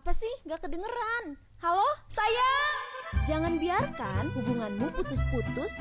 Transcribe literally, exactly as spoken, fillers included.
Apa sih? Gak kedengeran. Halo, sayang? Jangan biarkan hubunganmu putus-putus